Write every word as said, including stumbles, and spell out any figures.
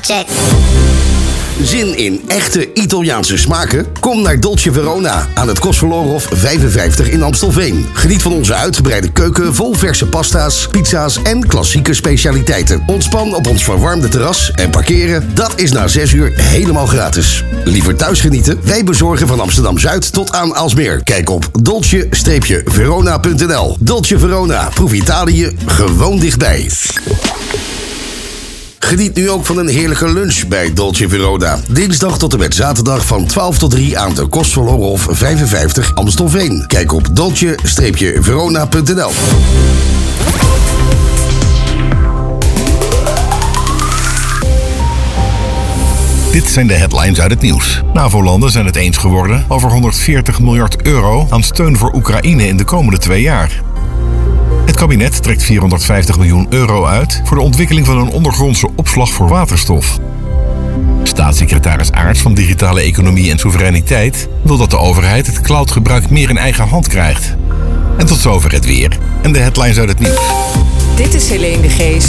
Check. Zin in echte Italiaanse smaken? Kom naar Dolce Verona aan het Kostverlorenhof vijfenvijftig in Amstelveen. Geniet van onze uitgebreide keuken vol verse pasta's, pizza's en klassieke specialiteiten. Ontspan op ons verwarmde terras en parkeren, dat is na zes uur helemaal gratis. Liever thuis genieten? Wij bezorgen van Amsterdam-Zuid tot aan Aalsmeer. Kijk op dolce verona punt n l. Dolce Verona, proef Italië gewoon dichtbij. Geniet nu ook van een heerlijke lunch bij Dolce Verona. Dinsdag tot en met zaterdag van twaalf tot drie aan de Kostverlorenhof vijfenvijftig Amstelveen. Kijk op dolce verona punt n l. Dit zijn de headlines uit het nieuws. NAVO-landen zijn het eens geworden over honderdveertig miljard euro aan steun voor Oekraïne in de komende twee jaar. Het kabinet trekt vierhonderdvijftig miljoen euro uit voor de ontwikkeling van een ondergrondse opslag voor waterstof. Staatssecretaris Aerts van Digitale Economie en Soevereiniteit wil dat de overheid het cloudgebruik meer in eigen hand krijgt. En tot zover het weer en de headlines uit het nieuws. Dit is Helene de Geest